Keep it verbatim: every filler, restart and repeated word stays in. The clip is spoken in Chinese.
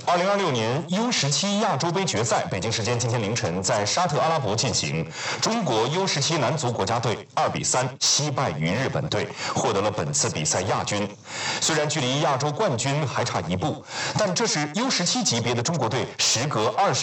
二零二六年 U 十七亚洲杯决赛，北京时间今天凌晨在沙特阿拉伯进行。中国 U 十七男足国家队二比三惜败于日本队，获得了本次比赛亚军。虽然距离亚洲冠军还差一步，但这是 U 十七级别的中国队时隔二十。